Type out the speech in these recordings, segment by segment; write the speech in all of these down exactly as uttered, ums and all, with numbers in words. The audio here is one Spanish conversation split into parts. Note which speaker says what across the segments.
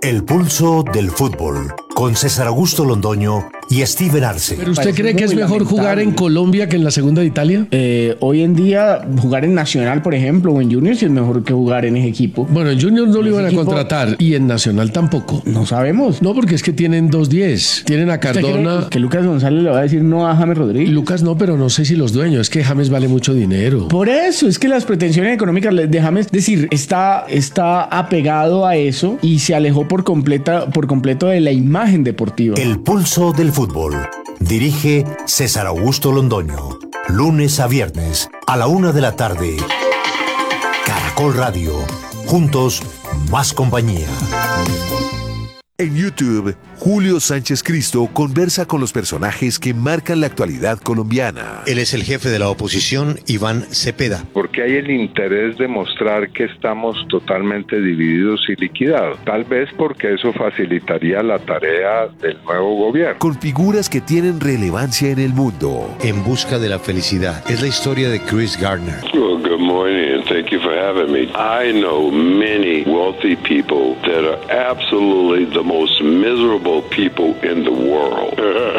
Speaker 1: El pulso del fútbol, con César Augusto Londoño y Steven Arce.
Speaker 2: ¿Pero usted cree que es mejor jugar en Colombia que en la segunda de Italia?
Speaker 3: Eh, hoy en día, jugar en Nacional, por ejemplo, o en Junior, sí es mejor que jugar en ese equipo.
Speaker 2: Bueno, en Junior no lo iban a
Speaker 3: equipo...
Speaker 2: contratar y en Nacional tampoco.
Speaker 3: No sabemos.
Speaker 2: No, porque es que tienen dos diez. Tienen a Cardona.
Speaker 3: ¿Que Lucas González le va a decir no a James Rodríguez?
Speaker 2: Lucas no, pero no sé si los dueños. Es que James vale mucho dinero.
Speaker 3: Por eso, es que las pretensiones económicas de James, es decir, está, está apegado a eso y se alejó por, completa, por completo de la imagen deportiva.
Speaker 1: El pulso del fútbol. Dirige César Augusto Londoño. Lunes a viernes a la una de la tarde. Caracol Radio. Juntos, más compañía.
Speaker 4: En YouTube, Julio Sánchez Cristo conversa con los personajes que marcan la actualidad colombiana.
Speaker 5: Él es el jefe de la oposición, Iván Cepeda.
Speaker 6: Porque hay el interés de mostrar que estamos totalmente divididos y liquidados. Tal vez porque eso facilitaría la tarea del nuevo gobierno.
Speaker 4: Con figuras que tienen relevancia en el mundo.
Speaker 5: En busca de la felicidad. Es la historia de Chris Gardner.
Speaker 7: Well, good morning and thank you for having me. I know many wealthy people that are absolutely the most miserable people in the world.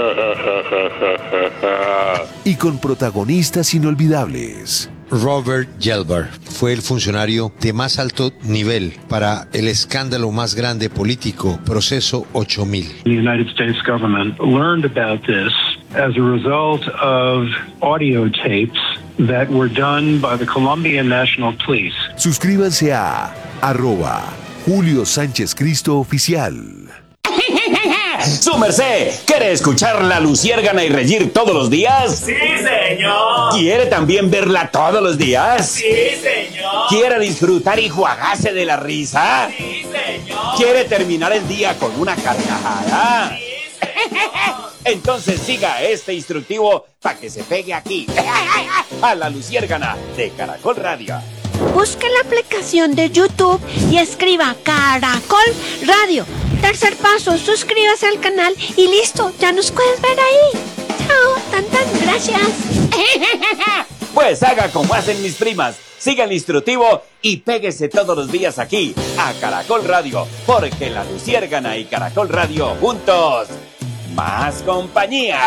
Speaker 4: Y con protagonistas inolvidables.
Speaker 5: Robert Gelbar fue el funcionario de más alto nivel para el escándalo más grande político, Proceso ocho mil.
Speaker 8: The United States government learned about this as a result of audio tapes that were done by the Colombian National Police.
Speaker 4: Suscríbanse a arroba Julio Sánchez Cristo Oficial.
Speaker 9: ¡Su merced! ¿Quiere escuchar La Luciérgana y reír todos los días?
Speaker 10: ¡Sí, señor!
Speaker 9: ¿Quiere también verla todos los días?
Speaker 10: ¡Sí, señor!
Speaker 9: ¿Quiere disfrutar y jugarse de la risa?
Speaker 10: ¡Sí, señor!
Speaker 9: ¿Quiere terminar el día con una carcajada?
Speaker 10: ¡Sí, señor!
Speaker 9: Entonces siga este instructivo para que se pegue aquí, a La Luciérgana de Caracol Radio.
Speaker 11: Busque la aplicación de YouTube y escriba Caracol Radio. Tercer paso, suscríbase al canal y listo, ya nos puedes ver ahí. Chao, tantas gracias.
Speaker 9: Pues haga como hacen mis primas, siga el instructivo y péguese todos los días aquí, a Caracol Radio, porque La Luciérgana y Caracol Radio juntos, más compañía.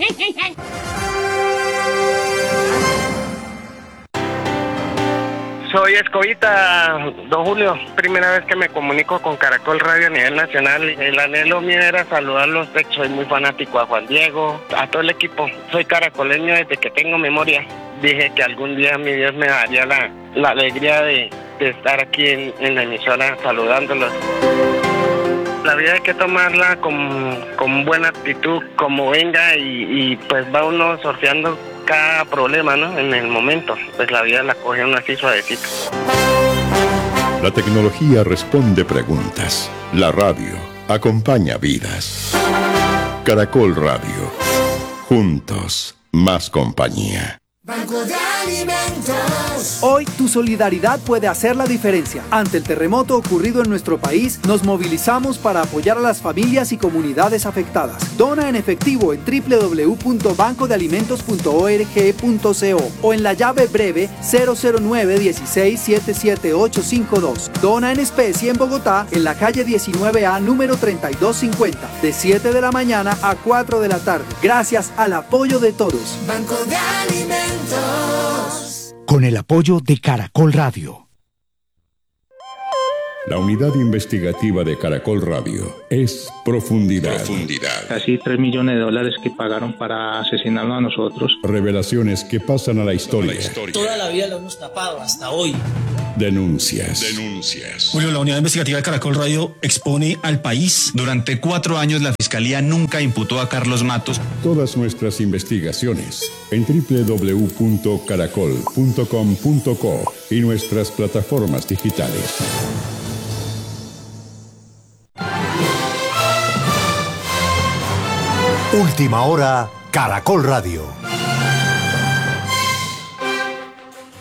Speaker 12: Soy Escobita, don Julio. Primera vez que me comunico con Caracol Radio a nivel nacional. El anhelo mío era saludarlos. Soy muy fanático a Juan Diego, a todo el equipo. Soy caracoleño desde que tengo memoria. Dije que algún día mi Dios me daría la, la alegría de, de estar aquí en, en la emisora saludándolos. La vida hay que tomarla con, con buena actitud, como venga, y, y pues va uno sorteando cada problema, ¿no? En el momento, pues la vida la coge uno así suavecito.
Speaker 13: La tecnología responde preguntas. La radio acompaña vidas. Caracol Radio. Juntos, más compañía.
Speaker 14: Banco de Alimentos.
Speaker 15: Hoy tu solidaridad puede hacer la diferencia. Ante el terremoto ocurrido en nuestro país, nos movilizamos para apoyar a las familias y comunidades afectadas. Dona en efectivo en doble u doble u doble u punto banco de alimentos punto org punto co o en la llave breve cero cero nueve uno seis siete siete ocho cinco dos. Dona en especie en Bogotá, en la calle diecinueve A, número treinta y dos cincuenta, de siete de la mañana a cuatro de la tarde. Gracias al apoyo de todos.
Speaker 14: Banco de Alimentos.
Speaker 1: Con el apoyo de Caracol Radio.
Speaker 13: La unidad investigativa de Caracol Radio es Profundidad.
Speaker 16: Profundidad. Casi tres millones de dólares que pagaron para asesinarnos a nosotros.
Speaker 13: Revelaciones que pasan a la historia.
Speaker 17: La historia. Toda la vida lo hemos tapado, hasta hoy.
Speaker 13: Denuncias.
Speaker 16: Denuncias.
Speaker 18: Julio, la unidad investigativa de Caracol Radio expone al país.
Speaker 19: Durante cuatro años la Fiscalía nunca imputó a Carlos Matos.
Speaker 13: Todas nuestras investigaciones en doble u doble u doble u punto caracol punto com punto co y nuestras plataformas digitales.
Speaker 1: Última hora, Caracol Radio.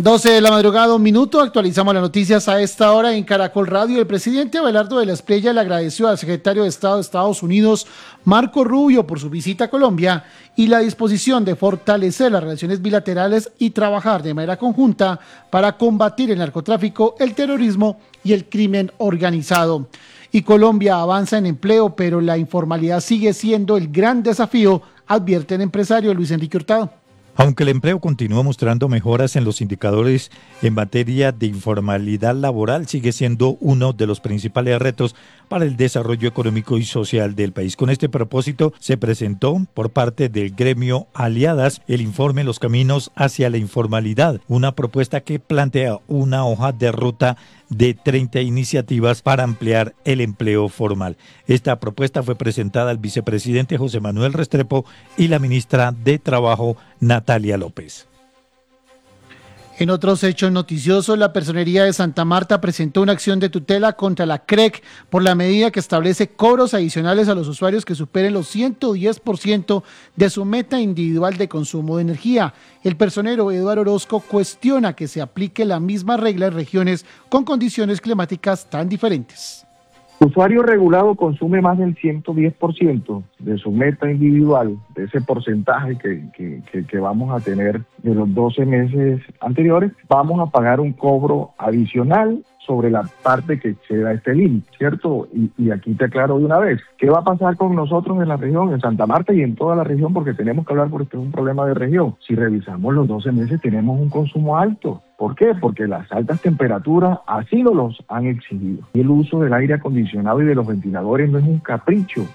Speaker 20: doce de la madrugada, un minuto, actualizamos las noticias a esta hora en Caracol Radio. El presidente Abelardo de la Espriella le agradeció al secretario de Estado de Estados Unidos, Marco Rubio, por su visita a Colombia y la disposición de fortalecer las relaciones bilaterales y trabajar de manera conjunta para combatir el narcotráfico, el terrorismo y el crimen organizado. Y Colombia avanza en empleo, pero la informalidad sigue siendo el gran desafío, advierte el empresario Luis Enrique Hurtado.
Speaker 21: Aunque el empleo continúa mostrando mejoras en los indicadores en materia de informalidad laboral, sigue siendo uno de los principales retos para el desarrollo económico y social del país. Con este propósito, se presentó por parte del gremio Aliadas el informe Los Caminos hacia la Informalidad, una propuesta que plantea una hoja de ruta de treinta iniciativas para ampliar el empleo formal. Esta propuesta fue presentada al vicepresidente José Manuel Restrepo y la ministra de Trabajo, Natalia López.
Speaker 20: En otros hechos noticiosos, la Personería de Santa Marta presentó una acción de tutela contra la C R E C por la medida que establece cobros adicionales a los usuarios que superen los ciento diez por ciento de su meta individual de consumo de energía. El personero Eduardo Orozco cuestiona que se aplique la misma regla en regiones con condiciones climáticas tan diferentes.
Speaker 22: El usuario regulado consume más del ciento diez por ciento de su meta individual, de ese porcentaje que, que, que, que vamos a tener de los doce meses anteriores. Vamos a pagar un cobro adicional sobre la parte que exceda este límite, ¿cierto? Y, y aquí te aclaro de una vez, ¿qué va a pasar con nosotros en la región, en Santa Marta y en toda la región? Porque tenemos que hablar, porque esto es un problema de región. Si revisamos los doce meses, tenemos un consumo alto. ¿Por qué? Porque las altas temperaturas así nos los han exigido. Y el uso del aire acondicionado y de los ventiladores no es un capricho.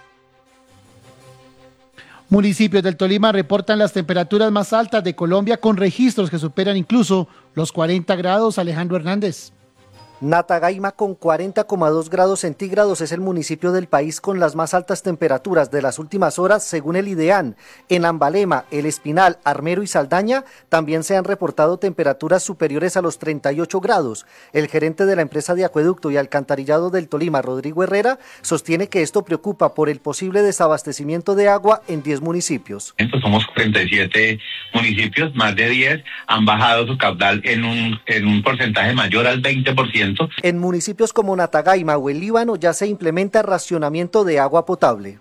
Speaker 20: Municipios del Tolima reportan las temperaturas más altas de Colombia con registros que superan incluso los cuarenta grados. Alejandro Hernández.
Speaker 23: Natagaima, con cuarenta coma dos grados centígrados, es el municipio del país con las más altas temperaturas de las últimas horas, según el IDEAN. En Ambalema, El Espinal, Armero y Saldaña también se han reportado temperaturas superiores a los treinta y ocho grados. El gerente de la empresa de acueducto y alcantarillado del Tolima, Rodrigo Herrera, sostiene que esto preocupa por el posible desabastecimiento de agua en diez municipios.
Speaker 24: Somos cuarenta y siete municipios, más de diez han bajado su caudal en un, en un porcentaje mayor al veinte por ciento.
Speaker 23: En municipios como Natagaima o el Líbano ya se implementa racionamiento de agua potable.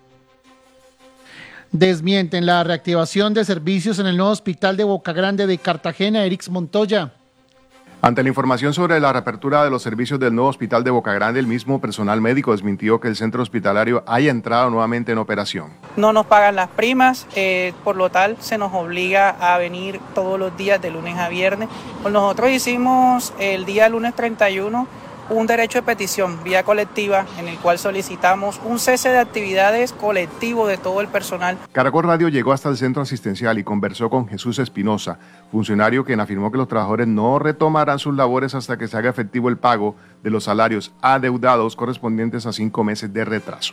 Speaker 20: Desmienten la reactivación de servicios en el nuevo hospital de Boca Grande de Cartagena. Erix Montoya.
Speaker 25: Ante la información sobre la reapertura de los servicios del nuevo hospital de Boca Grande, el mismo personal médico desmintió que el centro hospitalario haya entrado nuevamente en operación.
Speaker 26: No nos pagan las primas, eh, por lo tal se nos obliga a venir todos los días de lunes a viernes. Pues nosotros hicimos el día lunes treinta y uno un derecho de petición vía colectiva en el cual solicitamos un cese de actividades colectivo de todo el personal.
Speaker 25: Caracol Radio llegó hasta el centro asistencial y conversó con Jesús Espinosa, funcionario quien afirmó que los trabajadores no retomarán sus labores hasta que se haga efectivo el pago de los salarios adeudados correspondientes a cinco meses de retraso.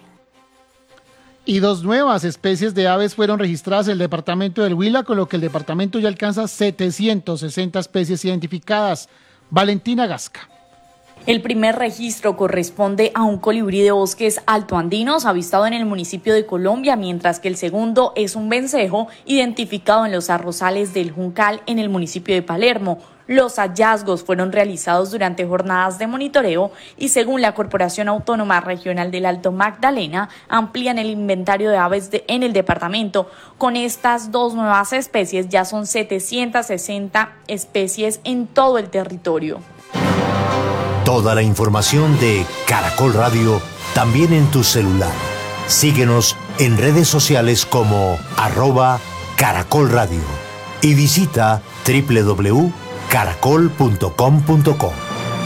Speaker 20: Y dos nuevas especies de aves fueron registradas en el departamento del Huila, con lo que el departamento ya alcanza setecientas sesenta especies identificadas. Valentina Gasca.
Speaker 27: El primer registro corresponde a un colibrí de bosques altoandinos avistado en el municipio de Colombia, mientras que el segundo es un vencejo identificado en los arrozales del Juncal en el municipio de Palermo. Los hallazgos fueron realizados durante jornadas de monitoreo y, según la Corporación Autónoma Regional del Alto Magdalena, amplían el inventario de aves de, en el departamento. Con estas dos nuevas especies ya son setecientas sesenta especies en todo el territorio.
Speaker 1: Toda la información de Caracol Radio también en tu celular. Síguenos en redes sociales como arroba Caracol Radio y visita doble u doble u doble u punto caracol punto com punto co.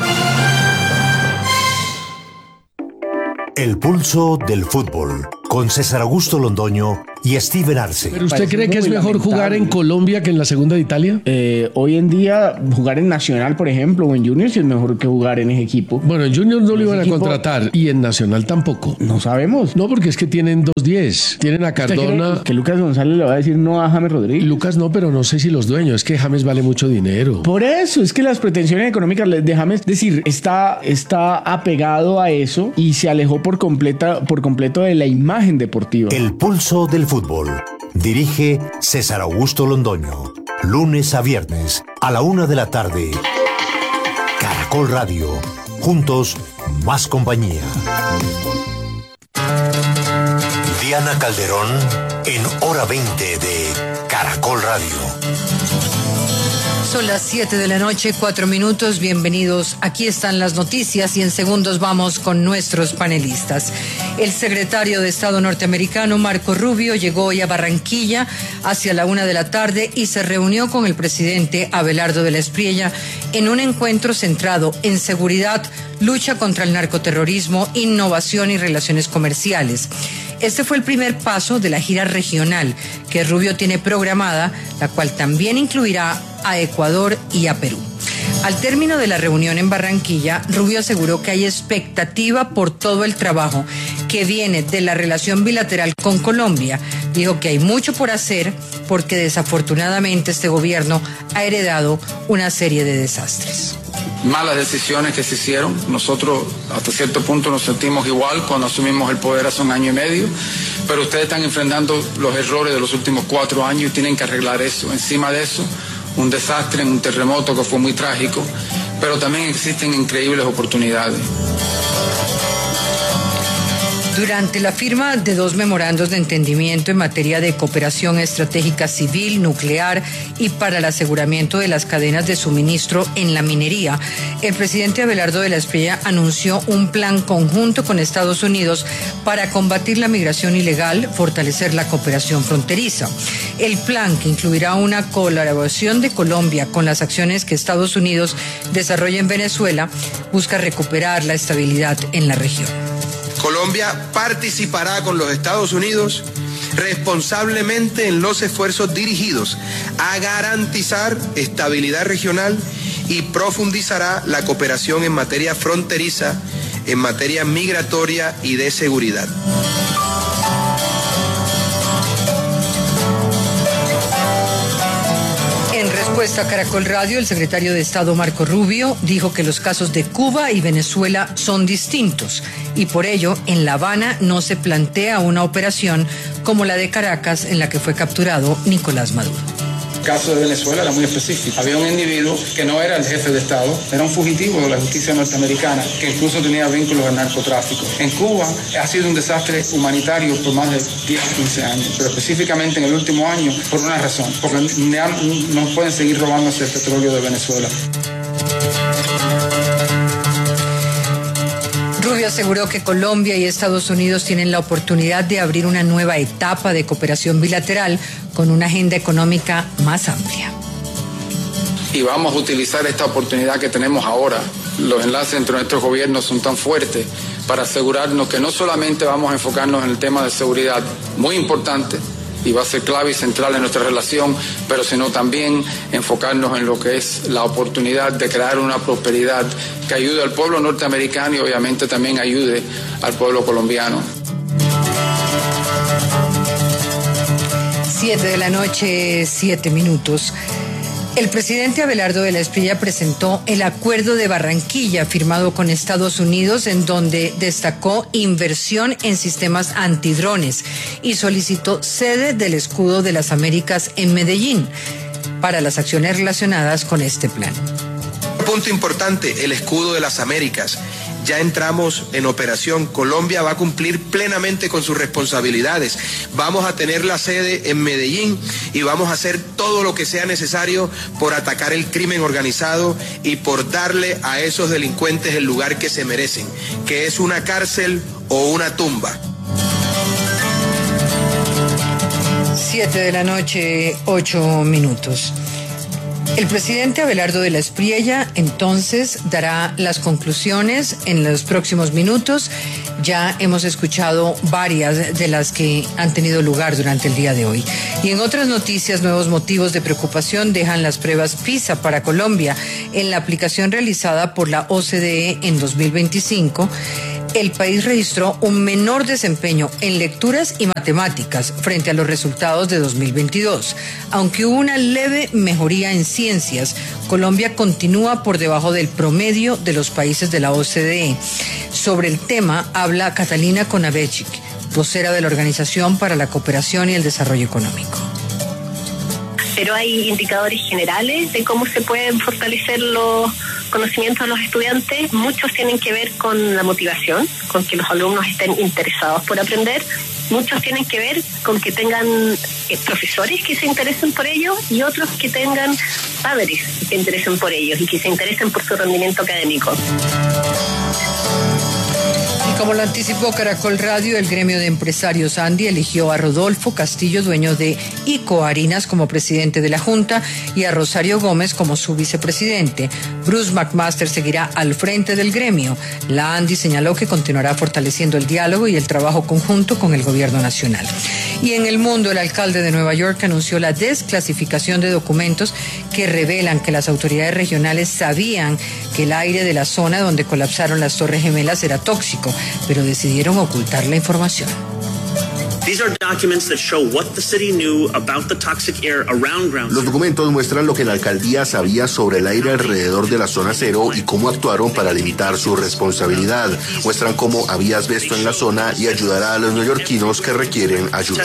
Speaker 1: El pulso del fútbol con César Augusto Londoño y Steven Arce.
Speaker 2: ¿Pero usted cree que es mejor lamentable. jugar en Colombia que en la segunda de Italia?
Speaker 3: Eh, hoy en día, jugar en Nacional, por ejemplo, o en Junior, sí es mejor que jugar en ese equipo.
Speaker 2: Bueno, en Junior no lo iban a equipo, contratar y en Nacional tampoco.
Speaker 3: No sabemos.
Speaker 2: No, porque es que tienen dos diez. Tienen a Cardona.
Speaker 3: Que Lucas González le va a decir no a James Rodríguez.
Speaker 2: Lucas no, pero no sé si los dueños. Es que James vale mucho dinero.
Speaker 3: Por eso, es que las pretensiones económicas de James, es decir, está, está apegado a eso y se alejó por, completa, por completo de la imagen deportiva.
Speaker 1: El pulso del fútbol. Dirige César Augusto Londoño. Lunes a viernes a la una de la tarde. Caracol Radio. Juntos, más compañía. Diana Calderón en Hora veinte de Caracol Radio.
Speaker 4: Son las siete de la noche, cuatro minutos. Bienvenidos. Aquí están las noticias y en segundos vamos con nuestros panelistas. El secretario de Estado norteamericano, Marco Rubio, llegó hoy a Barranquilla hacia la una de la tarde y se reunió con el presidente Abelardo de la Espriella en un encuentro centrado en seguridad, lucha contra el narcoterrorismo, innovación y relaciones comerciales. Este fue el primer paso de la gira regional que Rubio tiene programada, la cual también incluirá a Ecuador y a Perú. Al término de la reunión en Barranquilla, Rubio aseguró que hay expectativa por todo el trabajo que viene de la relación bilateral con Colombia. Dijo que hay mucho por hacer porque desafortunadamente este gobierno ha heredado una serie de desastres.
Speaker 5: Malas decisiones que se hicieron. Nosotros hasta cierto punto nos sentimos igual cuando asumimos el poder hace un año y medio, pero ustedes están enfrentando los errores de los últimos cuatro años y tienen que arreglar eso. Encima de eso, un desastre, un terremoto que fue muy trágico, pero también existen increíbles oportunidades.
Speaker 4: Durante la firma de dos memorandos de entendimiento en materia de cooperación estratégica civil, nuclear y para el aseguramiento de las cadenas de suministro en la minería, el presidente Abelardo de la Espriella anunció un plan conjunto con Estados Unidos para combatir la migración ilegal, fortalecer la cooperación fronteriza. El plan, que incluirá una colaboración de Colombia con las acciones que Estados Unidos desarrolla en Venezuela, busca recuperar la estabilidad en la región.
Speaker 6: Colombia participará con los Estados Unidos responsablemente en los esfuerzos dirigidos a garantizar estabilidad regional y profundizará la cooperación en materia fronteriza, en materia migratoria y de seguridad.
Speaker 4: En respuesta a Caracol Radio, el secretario de Estado Marco Rubio dijo que los casos de Cuba y Venezuela son distintos y por ello en La Habana no se plantea una operación como la de Caracas en la que fue capturado Nicolás Maduro.
Speaker 5: El caso de Venezuela era muy específico. Había un individuo que no era el jefe de Estado, era un fugitivo de la justicia norteamericana, que incluso tenía vínculos al narcotráfico. En Cuba ha sido un desastre humanitario por más de diez a quince años, pero específicamente en el último año por una razón, porque no pueden seguir robándose el petróleo de Venezuela.
Speaker 4: Rubio aseguró que Colombia y Estados Unidos tienen la oportunidad de abrir una nueva etapa de cooperación bilateral con una agenda económica más amplia.
Speaker 5: Y vamos a utilizar esta oportunidad que tenemos ahora. Los enlaces entre nuestros gobiernos son tan fuertes para asegurarnos que no solamente vamos a enfocarnos en el tema de seguridad, muy importante, y va a ser clave y central en nuestra relación, pero sino también enfocarnos en lo que es la oportunidad de crear una prosperidad que ayude al pueblo norteamericano y obviamente también ayude al pueblo colombiano.
Speaker 4: Siete de la noche, siete minutos. El presidente Abelardo de la Espriella presentó el Acuerdo de Barranquilla firmado con Estados Unidos, en donde destacó inversión en sistemas antidrones y solicitó sede del Escudo de las Américas en Medellín para las acciones relacionadas con este plan.
Speaker 6: Punto importante, el Escudo de las Américas. Ya entramos en operación. Colombia va a cumplir plenamente con sus responsabilidades. Vamos a tener la sede en Medellín y vamos a hacer todo lo que sea necesario por atacar el crimen organizado y por darle a esos delincuentes el lugar que se merecen, que es una cárcel o una tumba.
Speaker 4: Siete de la noche, ocho minutos. El presidente Abelardo de la Espriella entonces dará las conclusiones en los próximos minutos. Ya hemos escuchado varias de las que han tenido lugar durante el día de hoy. Y en otras noticias, nuevos motivos de preocupación dejan las pruebas PISA para Colombia. En la aplicación realizada por la O C D E en dos mil veinticinco, el país registró un menor desempeño en lecturas y matemáticas frente a los resultados de dos mil veintidós. Aunque hubo una leve mejoría en ciencias, Colombia continúa por debajo del promedio de los países de la O C D E. Sobre el tema habla Catalina Konavechik, vocera de la Organización para la Cooperación y el Desarrollo Económico.
Speaker 7: pero hay indicadores generales de cómo se pueden fortalecer los conocimientos de los estudiantes. Muchos tienen que ver con la motivación, con que los alumnos estén interesados por aprender. Muchos tienen que ver con que tengan eh, profesores que se interesen por ellos y otros que tengan padres que se interesen por ellos y que se interesen por su rendimiento académico.
Speaker 4: Como lo anticipó Caracol Radio, el gremio de empresarios Andi eligió a Rodolfo Castillo, dueño de Ico Harinas, como presidente de la Junta y a Rosario Gómez como su vicepresidente. Bruce McMaster seguirá al frente del gremio. La Andi señaló que continuará fortaleciendo el diálogo y el trabajo conjunto con el gobierno nacional. Y en el mundo, el alcalde de Nueva York anunció la desclasificación de documentos que revelan que las autoridades regionales sabían que el aire de la zona donde colapsaron las Torres Gemelas era tóxico, pero decidieron ocultar la información.
Speaker 8: Los documentos muestran lo que la alcaldía sabía sobre el aire alrededor de la zona cero y cómo actuaron para limitar su responsabilidad. Muestran cómo había asbesto en la zona y ayudará a los neoyorquinos que requieren ayuda.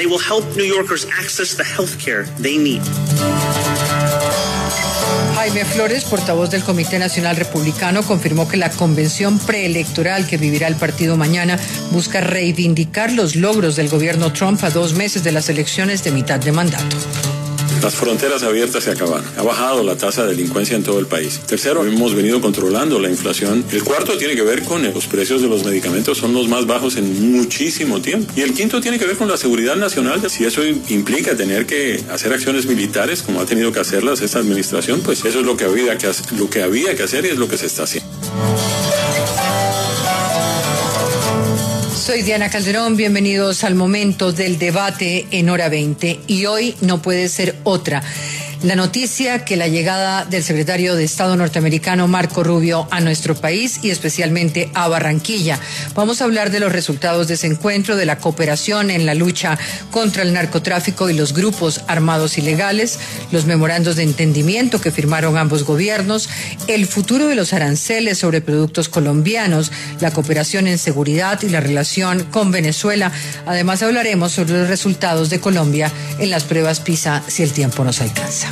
Speaker 4: Jaime Flores, portavoz del Comité Nacional Republicano, confirmó que la convención preelectoral que vivirá el partido mañana busca reivindicar los logros del gobierno Trump a dos meses de las elecciones de mitad de mandato.
Speaker 9: Las fronteras abiertas se acabaron. Ha bajado la tasa de delincuencia en todo el país. Tercero, hemos venido controlando la inflación. El cuarto tiene que ver con los precios de los medicamentos, son los más bajos en muchísimo tiempo. Y el quinto tiene que ver con la seguridad nacional. Si eso implica tener que hacer acciones militares, como ha tenido que hacerlas esta administración, pues eso es lo que había que hacer, lo que había que hacer y es lo que se está haciendo.
Speaker 4: Soy Diana Calderón, bienvenidos al momento del debate en Hora veinte y hoy no puede ser otra. La noticia que la llegada del secretario de Estado norteamericano Marco Rubio a nuestro país y especialmente a Barranquilla. Vamos a hablar de los resultados de ese encuentro, de la cooperación en la lucha contra el narcotráfico y los grupos armados ilegales, los memorandos de entendimiento que firmaron ambos gobiernos, el futuro de los aranceles sobre productos colombianos, la cooperación en seguridad y la relación con Venezuela. Además hablaremos sobre los resultados de Colombia en las pruebas PISA si el tiempo nos alcanza.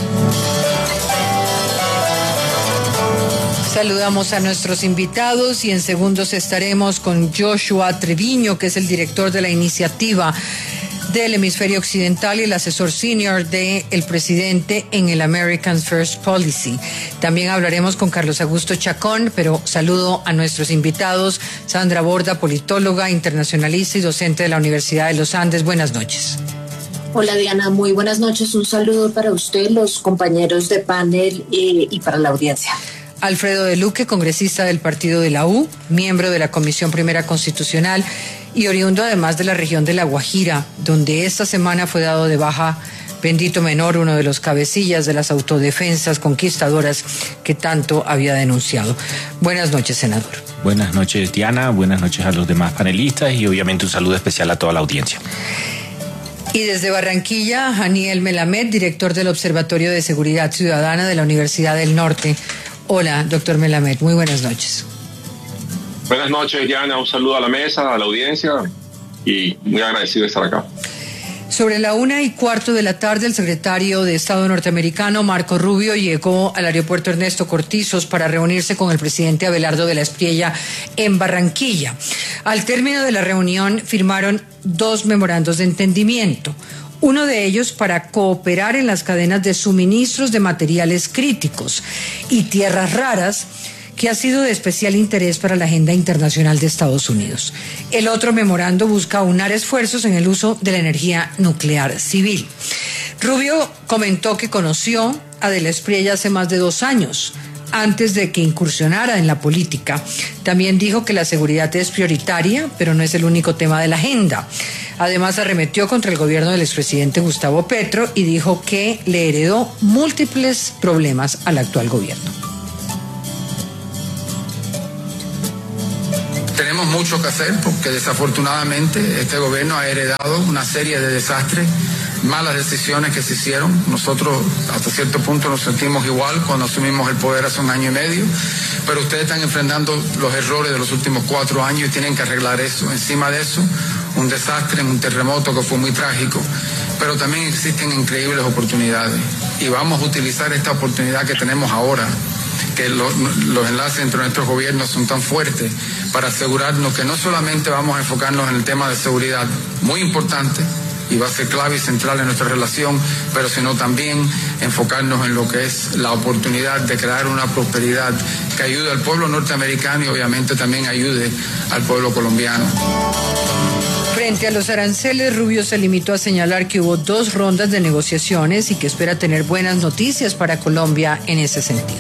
Speaker 4: Saludamos a nuestros invitados y en segundos estaremos con Joshua Treviño, que es el director de la iniciativa del hemisferio occidental y el asesor senior del presidente en el American First Policy. También hablaremos con Carlos Augusto Chacón, pero saludo a nuestros invitados. Sandra Borda, politóloga, internacionalista y docente de la Universidad de los Andes. Buenas noches.
Speaker 10: Hola Diana, muy buenas noches. Un saludo para usted, los compañeros de panel y, y para la audiencia.
Speaker 4: Alfredo de Luque, congresista del partido de la U, miembro de la Comisión Primera Constitucional y oriundo además de la región de La Guajira, donde esta semana fue dado de baja Bendito Menor, uno de los cabecillas de las autodefensas conquistadoras que tanto había denunciado. Buenas noches, senador.
Speaker 11: Buenas noches, Diana. Buenas noches a los demás panelistas y obviamente un saludo especial a toda la audiencia.
Speaker 4: Y desde Barranquilla, Janiel Melamed, director del Observatorio de Seguridad Ciudadana de la Universidad del Norte. Hola, doctor Melamed, muy buenas noches.
Speaker 12: Buenas noches, Diana, un saludo a la mesa, a la audiencia y muy agradecido de estar acá.
Speaker 4: Sobre la una y cuarto de la tarde, el secretario de Estado norteamericano, Marco Rubio, llegó al aeropuerto Ernesto Cortizos para reunirse con el presidente Abelardo de la Espriella en Barranquilla. Al término de la reunión, firmaron dos memorandos de entendimiento. Uno de ellos para cooperar en las cadenas de suministros de materiales críticos y tierras raras, que ha sido de especial interés para la agenda internacional de Estados Unidos. El otro memorando busca aunar esfuerzos en el uso de la energía nuclear civil. Rubio comentó que conoció a de la Espriella hace más de dos años, antes de que incursionara en la política. También dijo que la seguridad es prioritaria, pero no es el único tema de la agenda. Además, arremetió contra el gobierno del expresidente Gustavo Petro y dijo que le heredó múltiples problemas al actual gobierno.
Speaker 5: Tenemos mucho que hacer porque desafortunadamente este gobierno ha heredado una serie de desastres malas decisiones que se hicieron. Nosotros hasta cierto punto nos sentimos igual cuando asumimos el poder hace un año y medio, pero ustedes están enfrentando los errores de los últimos cuatro años y tienen que arreglar eso. Encima de eso, un desastre, un terremoto que fue muy trágico, pero también existen increíbles oportunidades y vamos a utilizar esta oportunidad que tenemos ahora, que lo, los enlaces entre nuestros gobiernos son tan fuertes, para asegurarnos que no solamente vamos a enfocarnos en el tema de seguridad, muy importante, y va a ser clave y central en nuestra relación, pero sino también enfocarnos en lo que es la oportunidad de crear una prosperidad que ayude al pueblo norteamericano y obviamente también ayude al pueblo colombiano.
Speaker 4: Frente a los aranceles, Rubio se limitó a señalar que hubo dos rondas de negociaciones y que espera tener buenas noticias para Colombia en ese sentido.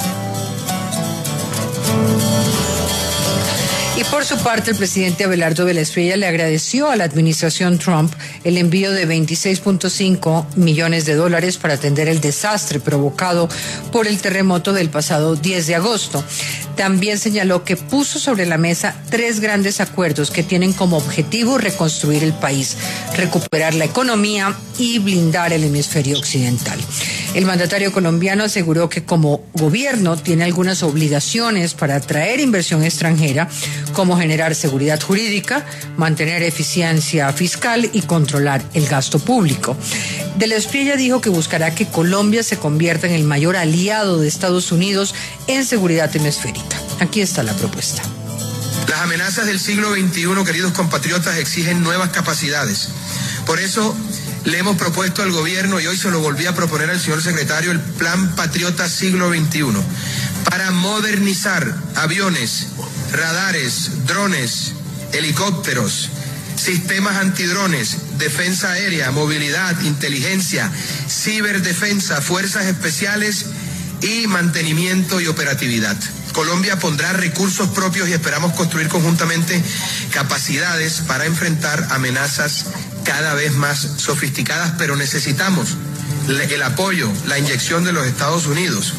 Speaker 4: Y por su parte, el presidente Abelardo de la Espriella le agradeció a la administración Trump el envío de veintiséis punto cinco millones de dólares para atender el desastre provocado por el terremoto del pasado diez de agosto. También señaló que puso sobre la mesa tres grandes acuerdos que tienen como objetivo reconstruir el país, recuperar la economía y blindar el hemisferio occidental. El mandatario colombiano aseguró que como gobierno tiene algunas obligaciones para atraer inversión extranjera, como generar seguridad jurídica, mantener eficiencia fiscal y controlar el gasto público. De la Espriella dijo que buscará que Colombia se convierta en el mayor aliado de Estados Unidos en seguridad hemisférica. Aquí está la propuesta.
Speaker 6: Las amenazas del siglo veintiuno, queridos compatriotas, exigen nuevas capacidades. Por eso le hemos propuesto al gobierno, y hoy se lo volví a proponer al señor secretario, el Plan Patriota Siglo veintiuno, para modernizar aviones, radares, drones, helicópteros, sistemas antidrones, defensa aérea, movilidad, inteligencia, ciberdefensa, fuerzas especiales y mantenimiento y operatividad. Colombia pondrá recursos propios y esperamos construir conjuntamente capacidades para enfrentar amenazas cada vez más sofisticadas, pero necesitamos el apoyo, la inyección de los Estados Unidos.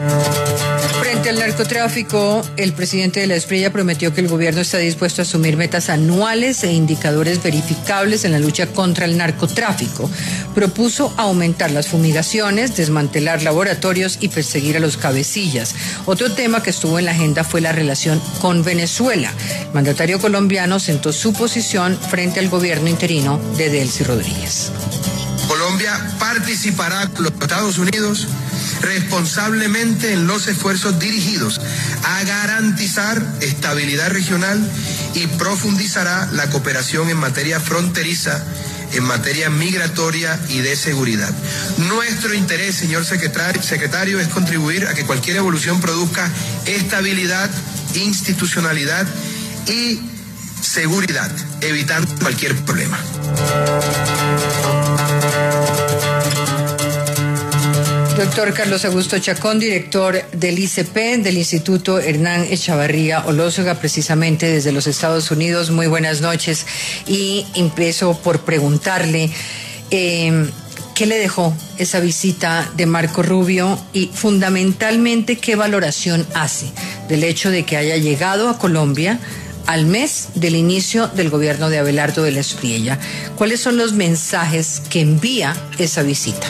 Speaker 4: Frente al narcotráfico, el presidente de la Espriella prometió que el gobierno está dispuesto a asumir metas anuales e indicadores verificables en la lucha contra el narcotráfico. Propuso aumentar las fumigaciones, desmantelar laboratorios y perseguir a los cabecillas. Otro tema que estuvo en la agenda fue la relación con Venezuela. El mandatario colombiano sentó su posición frente al gobierno interino de Delcy Rodríguez.
Speaker 6: Colombia participará con los Estados Unidos responsablemente en los esfuerzos dirigidos a garantizar estabilidad regional y profundizará la cooperación en materia fronteriza, en materia migratoria y de seguridad. Nuestro interés, señor secretario, es contribuir a que cualquier evolución produzca estabilidad, institucionalidad y seguridad, evitando cualquier problema.
Speaker 4: Doctor Carlos Augusto Chacón, director del I C P, del Instituto Hernán Echavarría Olózaga, precisamente desde los Estados Unidos. Muy buenas noches. Y empiezo por preguntarle eh, qué le dejó esa visita de Marco Rubio y fundamentalmente qué valoración hace del hecho de que haya llegado a Colombia al mes del inicio del gobierno de Abelardo de la Espriella. ¿Cuáles son los mensajes que envía esa visita?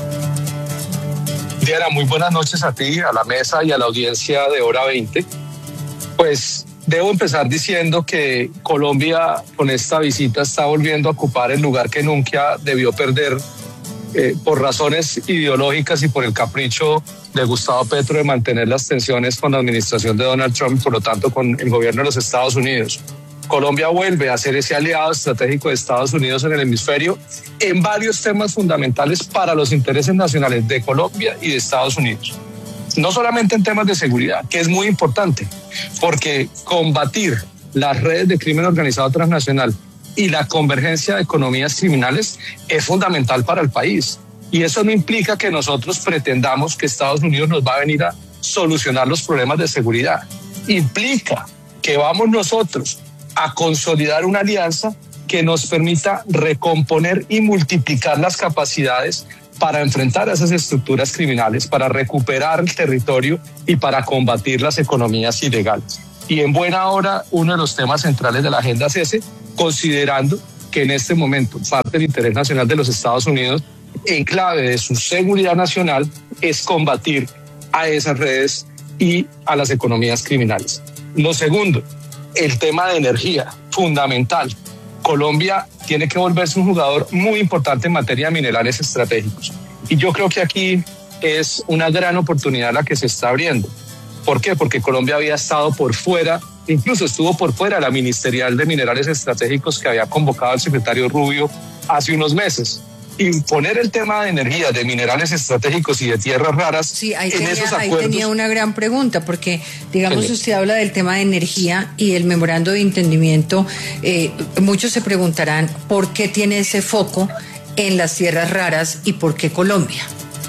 Speaker 13: Diana, muy buenas noches a ti, a la mesa y a la audiencia de Hora veinte. Pues debo empezar diciendo que Colombia con esta visita está volviendo a ocupar el lugar que nunca debió perder eh, por razones ideológicas y por el capricho de Gustavo Petro de mantener las tensiones con la administración de Donald Trump y por lo tanto con el gobierno de los Estados Unidos. Colombia vuelve a ser ese aliado estratégico de Estados Unidos en el hemisferio en varios temas fundamentales para los intereses nacionales de Colombia y de Estados Unidos. No solamente en temas de seguridad, que es muy importante, porque combatir las redes de crimen organizado transnacional y la convergencia de economías criminales es fundamental para el país. Y eso no implica que nosotros pretendamos que Estados Unidos nos va a venir a solucionar los problemas de seguridad. Implica que vamos nosotros a consolidar una alianza que nos permita recomponer y multiplicar las capacidades para enfrentar a esas estructuras criminales, para recuperar el territorio y para combatir las economías ilegales. Y en buena hora, uno de los temas centrales de la agenda es ese, considerando que en este momento parte del interés nacional de los Estados Unidos en clave de su seguridad nacional es combatir a esas redes y a las economías criminales. Lo segundo, el tema de energía, fundamental. Colombia tiene que volverse un jugador muy importante en materia de minerales estratégicos. Y yo creo que aquí es una gran oportunidad la que se está abriendo. ¿Por qué? Porque Colombia había estado por fuera, incluso estuvo por fuera de la Ministerial de Minerales Estratégicos que había convocado el secretario Rubio hace unos meses. Y poner el tema de energía, de minerales estratégicos y de tierras raras
Speaker 4: sí, ahí
Speaker 13: en
Speaker 4: tenía,
Speaker 13: esos
Speaker 4: ahí
Speaker 13: acuerdos.
Speaker 4: tenía una gran pregunta, porque digamos
Speaker 13: Sí.
Speaker 4: usted habla del tema de energía y el memorando de entendimiento, eh, muchos se preguntarán por qué tiene ese foco en las tierras raras y por qué Colombia.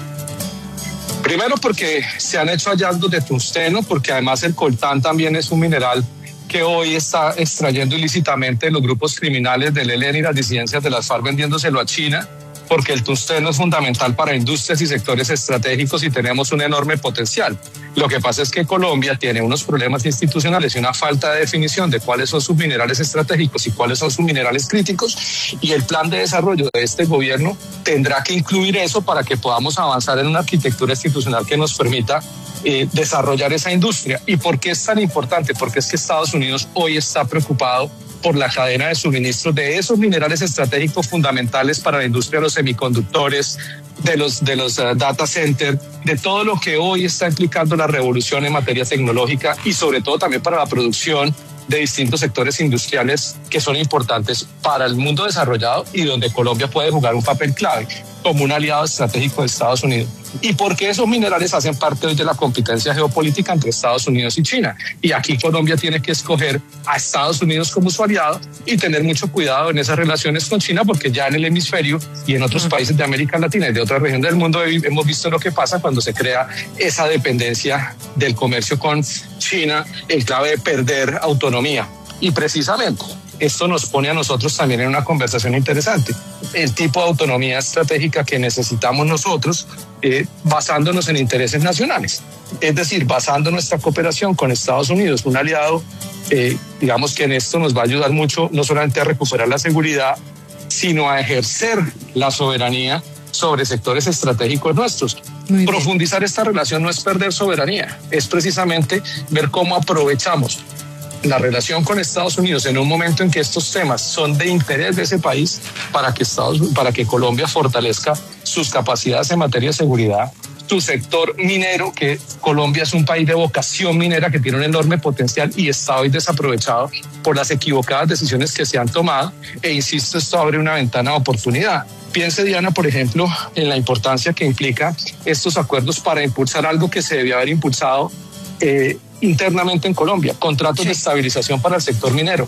Speaker 13: Primero porque se han hecho hallazgos de tungsteno, porque además el coltán también es un mineral que hoy está extrayendo ilícitamente los grupos criminales del E L N y las disidencias de las FARC vendiéndoselo a China, porque el tungsteno es fundamental para industrias y sectores estratégicos y tenemos un enorme potencial. Lo que pasa es que Colombia tiene unos problemas institucionales y una falta de definición de cuáles son sus minerales estratégicos y cuáles son sus minerales críticos, y el plan de desarrollo de este gobierno tendrá que incluir eso para que podamos avanzar en una arquitectura institucional que nos permita eh, desarrollar esa industria. ¿Y por qué es tan importante? Porque es que Estados Unidos hoy está preocupado por la cadena de suministros de esos minerales estratégicos fundamentales para la industria de los semiconductores, de los, de los uh, data centers, de todo lo que hoy está implicando la revolución en materia tecnológica y sobre todo también para la producción de distintos sectores industriales que son importantes para el mundo desarrollado y donde Colombia puede jugar un papel clave como un aliado estratégico de Estados Unidos. ¿Y por qué esos minerales hacen parte hoy de la competencia geopolítica entre Estados Unidos y China? Y aquí Colombia tiene que escoger a Estados Unidos como su aliado y tener mucho cuidado en esas relaciones con China, porque ya en el hemisferio y en otros países de América Latina y de otras regiones del mundo hemos visto lo que pasa cuando se crea esa dependencia del comercio con China en clave de perder autonomía. Y precisamente esto nos pone a nosotros también en una conversación interesante. El tipo de autonomía estratégica que necesitamos nosotros eh, basándonos en intereses nacionales. Es decir, basando nuestra cooperación con Estados Unidos, un aliado, eh, digamos que en esto nos va a ayudar mucho, no solamente a recuperar la seguridad, sino a ejercer la soberanía sobre sectores estratégicos nuestros. Profundizar esta relación no es perder soberanía, es precisamente ver cómo aprovechamos la relación con Estados Unidos en un momento en que estos temas son de interés de ese país para que, Estados, para que Colombia fortalezca sus capacidades en materia de seguridad, su sector minero, que Colombia es un país de vocación minera que tiene un enorme potencial y está hoy desaprovechado por las equivocadas decisiones que se han tomado, e insisto, esto abre una ventana de oportunidad. Piense, Diana, por ejemplo, en la importancia que implica estos acuerdos para impulsar algo que se debía haber impulsado eh, internamente en Colombia, contratos sí. de estabilización para el sector minero,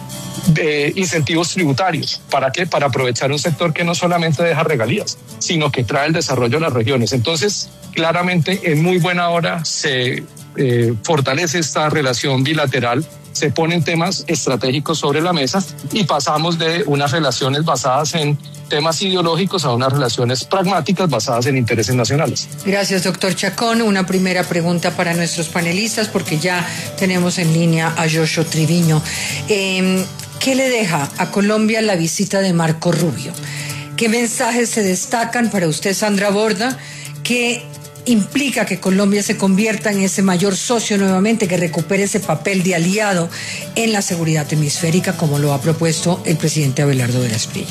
Speaker 13: de incentivos tributarios. ¿Para qué? Para aprovechar un sector que no solamente deja regalías, sino que trae el desarrollo a las regiones. Entonces, claramente, en muy buena hora se eh, fortalece esta relación bilateral, se ponen temas estratégicos sobre la mesa y pasamos de unas relaciones basadas en temas ideológicos a unas relaciones pragmáticas basadas en intereses nacionales.
Speaker 4: Gracias, doctor Chacón. Una primera pregunta para nuestros panelistas, porque ya tenemos en línea a Joshua Triviño. Eh, ¿Qué le deja a Colombia la visita de Marco Rubio? ¿Qué mensajes se destacan para usted, Sandra Borda? ¿Qué implica que Colombia se convierta en ese mayor socio nuevamente, que recupere ese papel de aliado en la seguridad hemisférica, como lo ha propuesto el presidente Abelardo de la Espriella?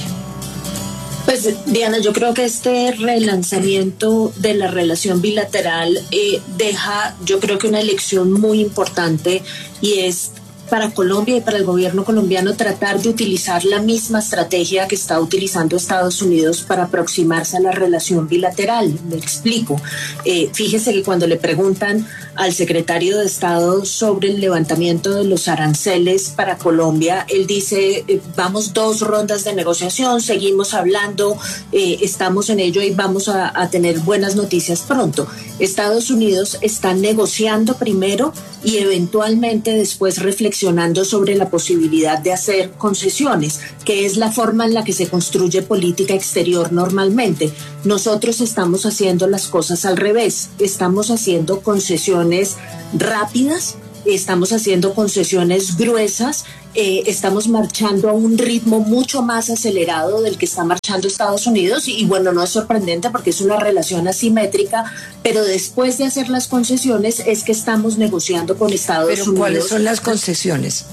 Speaker 10: Pues, Diana, yo creo que este relanzamiento de la relación bilateral eh, deja, yo creo que una lección muy importante, y es para Colombia y para el gobierno colombiano tratar de utilizar la misma estrategia que está utilizando Estados Unidos para aproximarse a la relación bilateral. Me explico. Eh, fíjese que cuando le preguntan al secretario de Estado sobre el levantamiento de los aranceles para Colombia, él dice, eh, vamos dos rondas de negociación, seguimos hablando, eh, estamos en ello y vamos a, a tener buenas noticias pronto. Estados Unidos está negociando primero y eventualmente después reflexionando sobre la posibilidad de hacer concesiones, que es la forma en la que se construye política exterior normalmente. Nosotros estamos haciendo las cosas al revés, estamos haciendo concesiones rápidas estamos haciendo concesiones gruesas, eh, estamos marchando a un ritmo mucho más acelerado del que está marchando Estados Unidos y, y bueno, no es sorprendente porque es una relación asimétrica, pero después de hacer las concesiones es que estamos negociando con Estados
Speaker 4: pero
Speaker 10: Unidos.
Speaker 4: ¿Cuáles son las concesiones?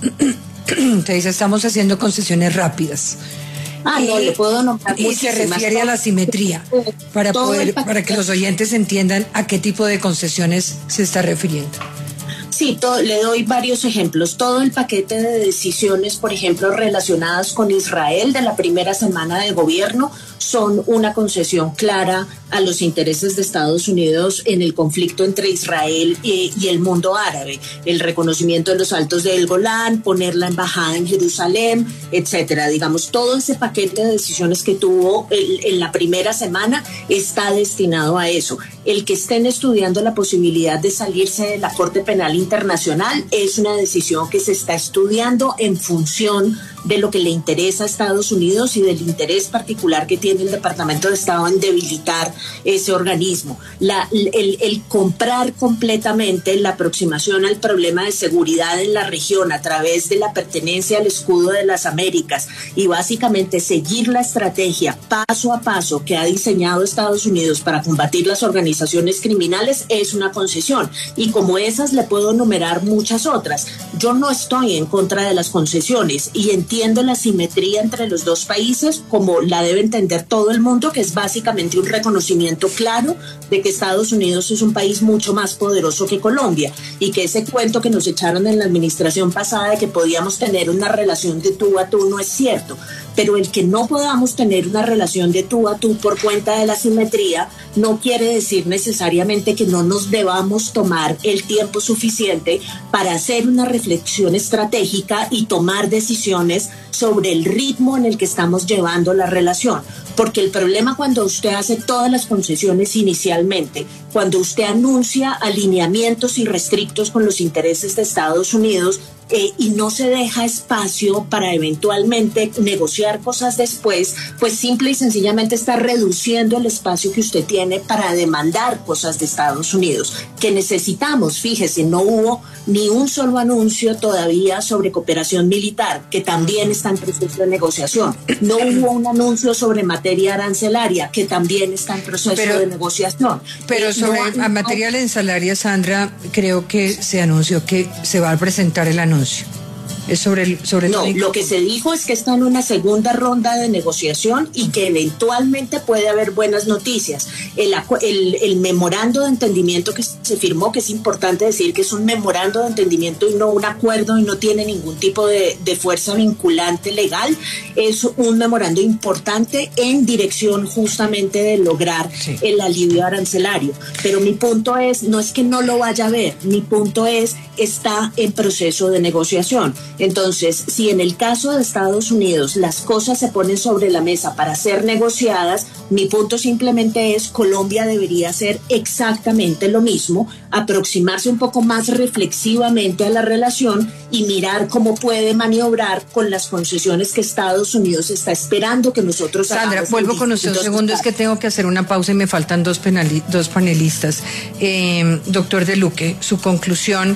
Speaker 4: Te dice, estamos haciendo concesiones rápidas.
Speaker 10: Ah,
Speaker 4: y,
Speaker 10: no, le puedo nombrar
Speaker 4: y se refiere a la simetría para poder, para que los oyentes entiendan a qué tipo de concesiones se está refiriendo.
Speaker 10: Sí, todo, le doy varios ejemplos. Todo el paquete de decisiones, por ejemplo, relacionadas con Israel de la primera semana de gobierno, son una concesión clara a los intereses de Estados Unidos en el conflicto entre Israel y, y el mundo árabe. El reconocimiento de los Altos del Golán, poner la embajada en Jerusalén, etcétera. Digamos, todo ese paquete de decisiones que tuvo el, en la primera semana está destinado a eso. El que estén estudiando la posibilidad de salirse de la Corte Penal Internacional es una decisión que se está estudiando en función de lo que le interesa a Estados Unidos y del interés particular que tiene el Departamento de Estado en debilitar ese organismo. La, el, el comprar completamente la aproximación al problema de seguridad en la región a través de la pertenencia al escudo de las Américas y básicamente seguir la estrategia paso a paso que ha diseñado Estados Unidos para combatir las organizaciones criminales es una concesión. Y como esas le puedo enumerar muchas otras. Yo no estoy en contra de las concesiones y entiendo la simetría entre los dos países como la debe entender todo el mundo, que es básicamente un reconocimiento claro de que Estados Unidos es un país mucho más poderoso que Colombia y que ese cuento que nos echaron en la administración pasada de que podíamos tener una relación de tú a tú no es cierto. Pero el que no podamos tener una relación de tú a tú por cuenta de la simetría no quiere decir necesariamente que no nos debamos tomar el tiempo suficiente para hacer una reflexión estratégica y tomar decisiones sobre el ritmo en el que estamos llevando la relación. Porque el problema cuando usted hace todas las concesiones inicialmente, cuando usted anuncia alineamientos irrestrictos con los intereses de Estados Unidos, Eh, y no se deja espacio para eventualmente negociar cosas después, pues simple y sencillamente está reduciendo el espacio que usted tiene para demandar cosas de Estados Unidos, que necesitamos. Fíjese, no hubo ni un solo anuncio todavía sobre cooperación militar, que también está en proceso de negociación. No hubo un anuncio sobre materia arancelaria, que también está en proceso pero, de negociación.
Speaker 4: Pero eh, sobre no, materia arancelaria, Sandra, creo que se anunció que se va a presentar el anuncio. Es sobre el, sobre el
Speaker 10: no,
Speaker 4: único...
Speaker 10: lo que se dijo es que está en una segunda ronda de negociación y que eventualmente puede haber buenas noticias. El, el, el memorando de entendimiento que se firmó, que es importante decir que es un memorando de entendimiento y no un acuerdo y no tiene ningún tipo de, de fuerza vinculante legal, es un memorando importante en dirección justamente de lograr sí. el alivio arancelario. Pero mi punto es, no es que no lo vaya a ver, mi punto es, está en proceso de negociación. Entonces, si en el caso de Estados Unidos las cosas se ponen sobre la mesa para ser negociadas, mi punto simplemente es Colombia debería hacer exactamente lo mismo, aproximarse un poco más reflexivamente a la relación y mirar cómo puede maniobrar con las concesiones que Estados Unidos está esperando que nosotros
Speaker 4: Sandra,
Speaker 10: hagamos.
Speaker 4: vuelvo con usted un segundo, es que tengo que hacer una pausa y me faltan dos, penali- dos panelistas. Eh, doctor De Luque, su conclusión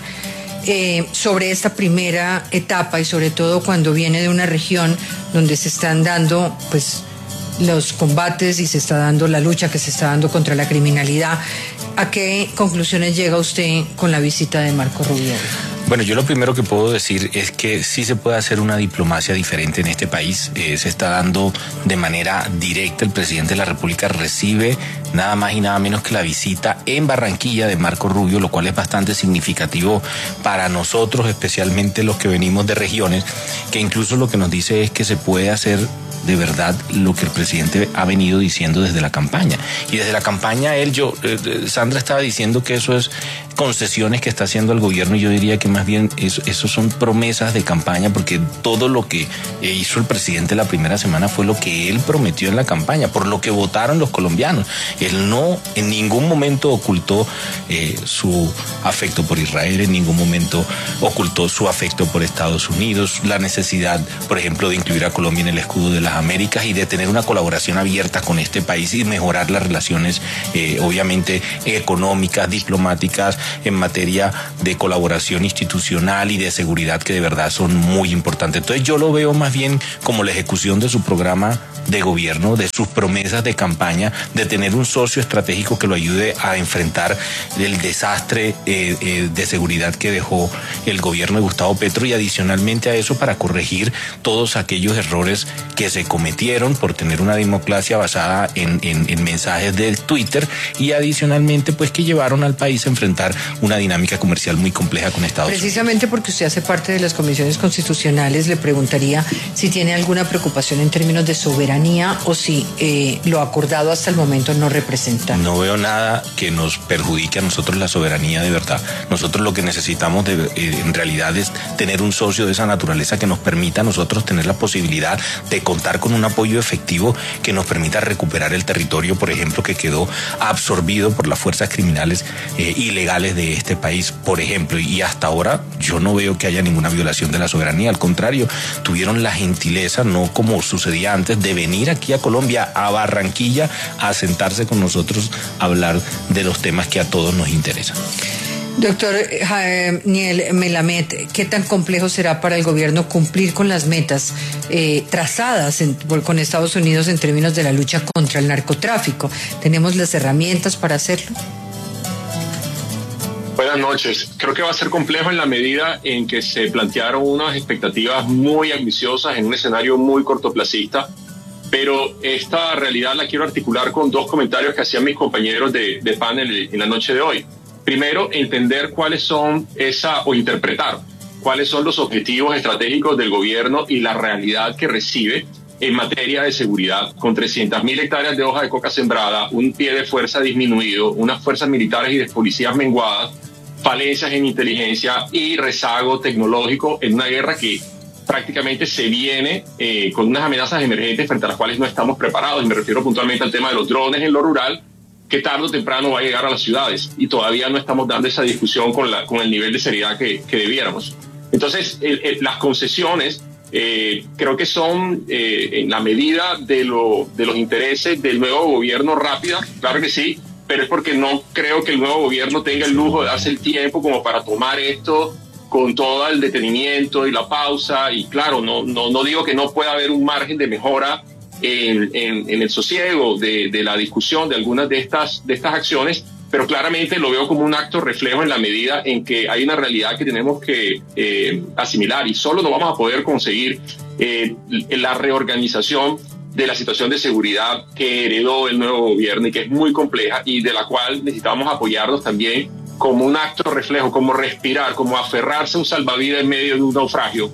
Speaker 4: Eh, sobre esta primera etapa y sobre todo cuando viene de una región donde se están dando pues los combates y se está dando la lucha que se está dando contra la criminalidad. ¿A qué conclusiones llega usted con la visita de Marco Rubio?
Speaker 11: Bueno, yo lo primero que puedo decir es que sí se puede hacer una diplomacia diferente en este país. Eh, se está dando de manera directa. El presidente de la República recibe nada más y nada menos que la visita en Barranquilla de Marco Rubio, lo cual es bastante significativo para nosotros, especialmente los que venimos de regiones, que incluso lo que nos dice es que se puede hacer de verdad lo que el presidente ha venido diciendo desde la campaña. Y desde la campaña él, yo, eh, Sandra estaba diciendo que eso es concesiones que está haciendo el gobierno y yo diría que más bien eso, eso son promesas de campaña, porque todo lo que hizo el presidente la primera semana fue lo que él prometió en la campaña, por lo que votaron los colombianos. Él no en ningún momento ocultó eh, su afecto por Israel, en ningún momento ocultó su afecto por Estados Unidos, la necesidad, por ejemplo, de incluir a Colombia en el escudo de las Américas y de tener una colaboración abierta con este país y mejorar las relaciones, eh, obviamente, económicas, diplomáticas, en materia de colaboración institucional constitucional y de seguridad que de verdad son muy importantes. Entonces yo lo veo más bien como la ejecución de su programa de gobierno, de sus promesas de campaña, de tener un socio estratégico que lo ayude a enfrentar el desastre eh, eh, de seguridad que dejó el gobierno de Gustavo Petro, y adicionalmente a eso para corregir todos aquellos errores que se cometieron por tener una democracia basada en, en, en mensajes del Twitter, y adicionalmente pues que llevaron al país a enfrentar una dinámica comercial muy compleja con Estados Unidos.
Speaker 4: Precisamente porque usted hace parte de las comisiones constitucionales, le preguntaría si tiene alguna preocupación en términos de soberanía o si eh, lo acordado hasta el momento no representa.
Speaker 11: No veo nada que nos perjudique a nosotros la soberanía de verdad. Nosotros lo que necesitamos de, eh, en realidad es tener un socio de esa naturaleza que nos permita a nosotros tener la posibilidad de contar con un apoyo efectivo que nos permita recuperar el territorio, por ejemplo, que quedó absorbido por las fuerzas criminales eh, ilegales de este país, por ejemplo. Y hasta ahora yo no veo que haya ninguna violación de la soberanía. Al contrario, tuvieron la gentileza, no como sucedía antes, de venir aquí a Colombia, a Barranquilla, a sentarse con nosotros a hablar de los temas que a todos nos interesan.
Speaker 4: Doctor eh, Niel Melamed, ¿qué tan complejo será para el gobierno cumplir con las metas eh, trazadas en, por, con Estados Unidos en términos de la lucha contra el narcotráfico? ¿Tenemos las herramientas para hacerlo?
Speaker 12: Buenas noches. Creo que va a ser complejo en la medida en que se plantearon unas expectativas muy ambiciosas en un escenario muy cortoplacista, pero esta realidad la quiero articular con dos comentarios que hacían mis compañeros de, de panel en la noche de hoy. Primero, entender cuáles son esa, o interpretar cuáles son los objetivos estratégicos del gobierno y la realidad que recibe en materia de seguridad, con trescientas mil hectáreas de hoja de coca sembrada, un pie de fuerza disminuido, unas fuerzas militares y de policías menguadas, falencias en inteligencia y rezago tecnológico en una guerra que prácticamente se viene eh, con unas amenazas emergentes frente a las cuales no estamos preparados. Y me refiero puntualmente al tema de los drones en lo rural, que tarde o temprano va a llegar a las ciudades, y todavía no estamos dando esa discusión con, la, con el nivel de seriedad que, que debiéramos. Entonces, el, el, las concesiones eh, creo que son eh, en la medida de, lo, de los intereses del nuevo gobierno rápida, claro que sí, pero es porque no creo que el nuevo gobierno tenga el lujo de darse el tiempo como para tomar esto con todo el detenimiento y la pausa. Y claro, no, no, no digo que no pueda haber un margen de mejora en, en, en el sosiego de, de la discusión de algunas de estas, de estas acciones, pero claramente lo veo como un acto reflejo en la medida en que hay una realidad que tenemos que eh, asimilar, y solo no vamos a poder conseguir eh, la reorganización de la situación de seguridad que heredó el nuevo gobierno y que es muy compleja y de la cual necesitamos apoyarnos también como un acto reflejo, como respirar, como aferrarse a un salvavidas en medio de un naufragio.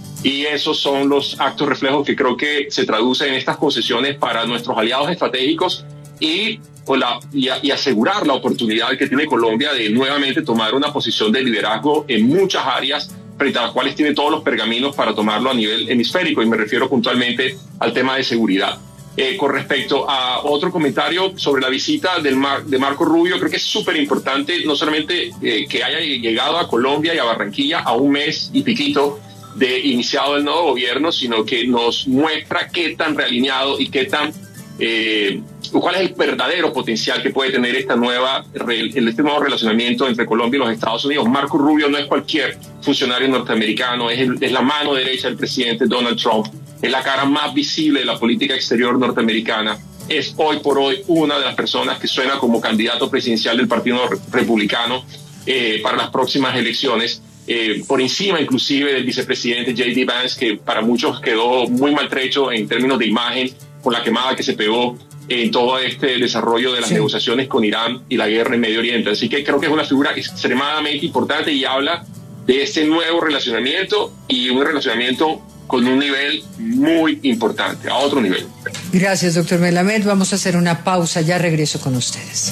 Speaker 12: Y esos son los actos reflejos que creo que se traducen en estas concesiones para nuestros aliados estratégicos y, o la, y, a, y asegurar la oportunidad que tiene Colombia de nuevamente tomar una posición de liderazgo en muchas áreas frente a las cuales tiene todos los pergaminos para tomarlo a nivel hemisférico, y me refiero puntualmente al tema de seguridad. Eh, con respecto a otro comentario sobre la visita del Mar, de Marco Rubio, creo que es súper importante no solamente eh, que haya llegado a Colombia y a Barranquilla a un mes y piquito de iniciado el nuevo gobierno, sino que nos muestra qué tan realineado y qué tan eh, cuál es el verdadero potencial que puede tener esta nueva este nuevo relacionamiento entre Colombia y los Estados Unidos. Marco Rubio no es cualquier funcionario norteamericano, es, el, es la mano derecha del presidente Donald Trump, es la cara más visible de la política exterior norteamericana, es hoy por hoy una de las personas que suena como candidato presidencial del Partido Republicano eh, para las próximas elecciones, eh, por encima inclusive del vicepresidente J D Vance, que para muchos quedó muy maltrecho en términos de imagen con la quemada que se pegó en todo este desarrollo de las sí. negociaciones con Irán y la guerra en Medio Oriente. Así que creo que es una figura extremadamente importante y habla de ese nuevo relacionamiento, y un relacionamiento con un nivel muy importante, a otro nivel.
Speaker 4: Gracias, doctor Melamed. Vamos a hacer una pausa, ya regreso con ustedes.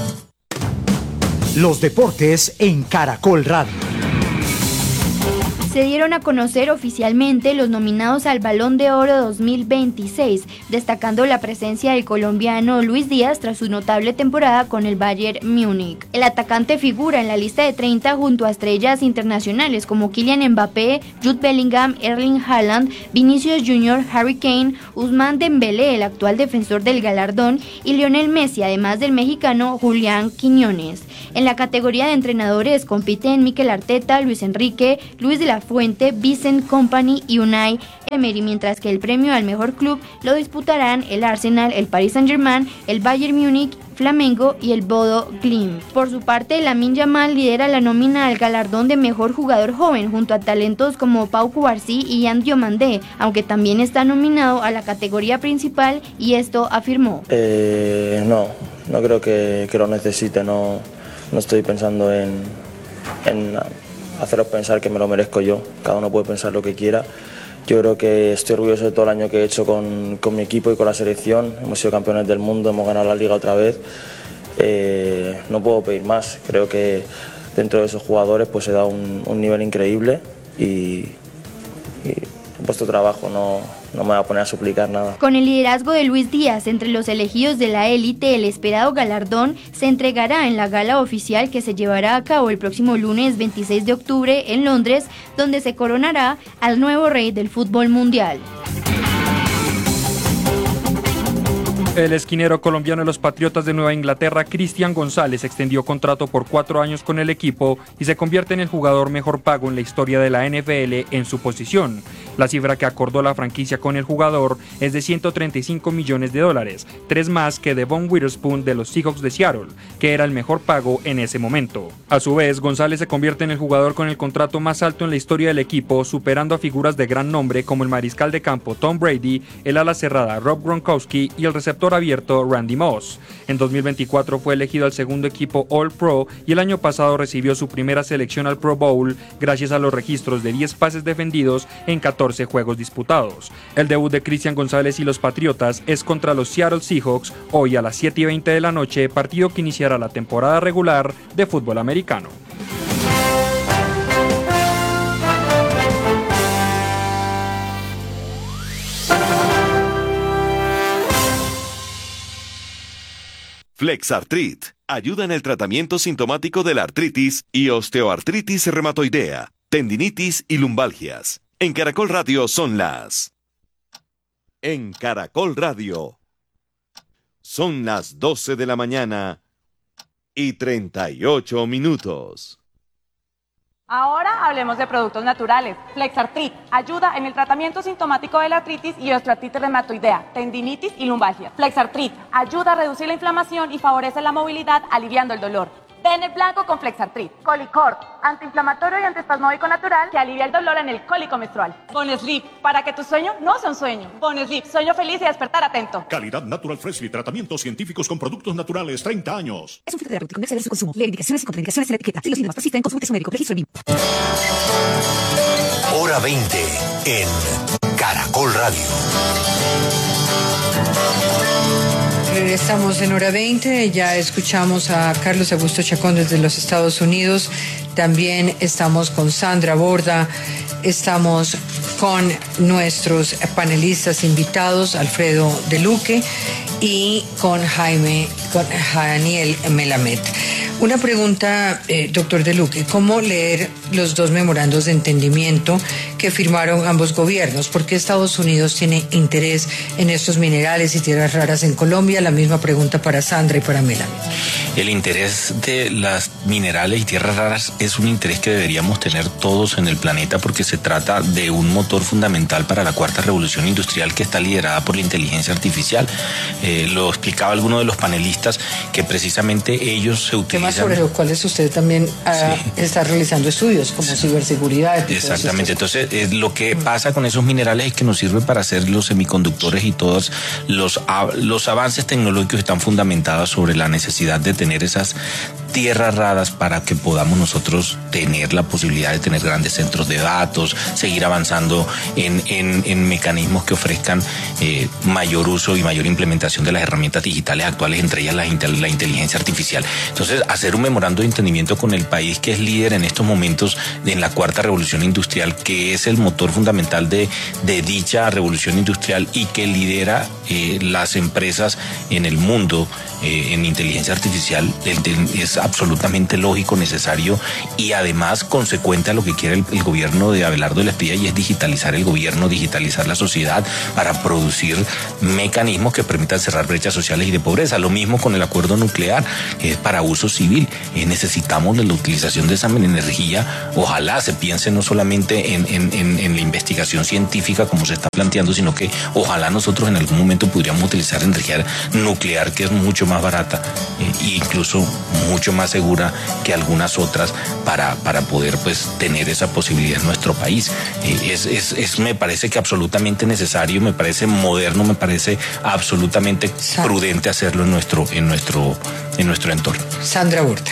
Speaker 1: Los deportes en Caracol Radio.
Speaker 14: Se dieron a conocer oficialmente los nominados al Balón de Oro dos mil veintiséis, destacando la presencia del colombiano Luis Díaz tras su notable temporada con el Bayern Múnich. El atacante figura en la lista de treinta junto a estrellas internacionales como Kylian Mbappé, Jude Bellingham, Erling Haaland, Vinicius Junior, Harry Kane, Ousmane Dembélé, el actual defensor del galardón, y Lionel Messi, además del mexicano Julián Quiñones. En la categoría de entrenadores compiten Mikel Arteta, Luis Enrique, Luis de la Fuente, Vincent Kompany y Unai Emery, mientras que el premio al mejor club lo disputarán el Arsenal, el Paris Saint-Germain, el Bayern Múnich, Flamengo y el Bodo Glimt. Por su parte, Lamine Yamal lidera la nómina al galardón de mejor jugador joven junto a talentos como Pau Cubarsí y Yan Diomandé, aunque también está nominado a la categoría principal, y esto afirmó.
Speaker 15: Eh, no, no creo que, que lo necesite, no, no estoy pensando en, en haceros pensar que me lo merezco yo, cada uno puede pensar lo que quiera. Yo creo que estoy orgulloso de todo el año que he hecho con, con mi equipo y con la selección. Hemos sido campeones del mundo, hemos ganado la liga otra vez. Eh, no puedo pedir más. Creo que dentro de esos jugadores pues se da un, un nivel increíble y, y he puesto trabajo, no, no me voy a poner a suplicar nada.
Speaker 14: Con el liderazgo de Luis Díaz entre los elegidos de la élite, el esperado galardón se entregará en la gala oficial que se llevará a cabo el próximo lunes veintiséis de octubre en Londres, donde se coronará al nuevo rey del fútbol mundial.
Speaker 16: El esquinero colombiano de los Patriotas de Nueva Inglaterra, Cristian González, extendió contrato por cuatro años con el equipo y se convierte en el jugador mejor pago en la historia de la N F L en su posición. La cifra que acordó la franquicia con el jugador es de ciento treinta y cinco millones de dólares, tres más que Devon Witherspoon de los Seahawks de Seattle, que era el mejor pago en ese momento. A su vez, González se convierte en el jugador con el contrato más alto en la historia del equipo, superando a figuras de gran nombre como el mariscal de campo Tom Brady, el ala cerrada Rob Gronkowski y el receptor abierto Randy Moss. En dos mil veinticuatro fue elegido al segundo equipo All-Pro y el año pasado recibió su primera selección al Pro Bowl gracias a los registros de diez pases defendidos en catorce juegos disputados. El debut de Cristian González y los Patriotas es contra los Seattle Seahawks hoy a las siete y veinte de la noche, partido que iniciará la temporada regular de fútbol americano.
Speaker 17: Flexartrit ayuda en el tratamiento sintomático de la artritis y osteoartritis reumatoidea, tendinitis y lumbalgias. En Caracol Radio son las... En Caracol Radio son las doce de la mañana y treinta y ocho minutos.
Speaker 18: Ahora hablemos de productos naturales. Flexartrit ayuda en el tratamiento sintomático de la artritis y osteoartritis reumatoidea, tendinitis y lumbalgia. Flexartrit ayuda a reducir la inflamación y favorece la movilidad, aliviando el dolor. Den el blanco con Flexartrit. Colicort, antiinflamatorio y antiespasmódico natural que alivia el dolor en el cólico menstrual. Bonesleep, para que tu sueño no sea un sueño. Bonesleep, sueño feliz y despertar atento.
Speaker 19: Calidad Natural Freshly, tratamientos científicos con productos naturales, treinta años.
Speaker 21: Es un filtro terapéutico, no exceder su consumo. Lee indicaciones y contraindicaciones en la etiqueta. Si los síntomas persisten, consulte a su médico. Registro en
Speaker 1: Hora veinte en Caracol Radio.
Speaker 4: Estamos en Hora veinte, ya escuchamos a Carlos Augusto Chacón desde los Estados Unidos, también estamos con Sandra Borda, estamos con nuestros panelistas invitados, Alfredo De Luque, y con Jaime, con Daniel Melamed. Una pregunta, eh, doctor De Luque, ¿cómo leer los dos memorandos de entendimiento que firmaron ambos gobiernos? ¿Por qué Estados Unidos tiene interés en estos minerales y tierras raras en Colombia? La misma pregunta para Sandra y para Melamed.
Speaker 11: El interés de las minerales y tierras raras es un interés que deberíamos tener todos en el planeta porque se trata de un motor fundamental para la cuarta revolución industrial que está liderada por la inteligencia artificial. Eh, lo explicaba alguno de los panelistas que precisamente ellos se utilizan...
Speaker 4: Temas sobre los cuales usted también uh, sí. está realizando estudios como sí. ciberseguridad.
Speaker 11: Exactamente, entonces eh, lo que pasa con esos minerales es que nos sirve para hacer los semiconductores y todos los, los avances tecnológicos están fundamentados sobre la necesidad de tener esas tierras raras para que podamos nosotros tener la posibilidad de tener grandes centros de datos, seguir avanzando en, en, en mecanismos que ofrezcan eh, mayor uso y mayor implementación de las herramientas digitales actuales, entre ellas la, la inteligencia artificial. Entonces, hacer un memorando de entendimiento con el país que es líder en estos momentos en la cuarta revolución industrial, que es el motor fundamental de, de dicha revolución industrial y que lidera eh, las empresas en el mundo eh, en inteligencia artificial, es absolutamente lógico, necesario y además consecuente a lo que quiere el, el gobierno de Abelardo de la Espriella, y es digitalizar el gobierno, digitalizar la sociedad para producir mecanismos que permitan cerrar brechas sociales y de pobreza. Lo mismo con el acuerdo nuclear, que es para uso civil. Eh, necesitamos de la utilización de esa energía. Ojalá se piense no solamente en, en, en, en la investigación científica como se está planteando, sino que ojalá nosotros en algún momento podríamos utilizar energía nuclear, que es mucho más barata eh, e incluso mucho más segura que algunas otras para, para poder pues tener esa posibilidad en nuestro país. Eh, es, es, es, me parece que absolutamente necesario, me parece moderno, me parece absolutamente prudente hacerlo en nuestro, en nuestro, en nuestro entorno.
Speaker 4: Sandra Hurta.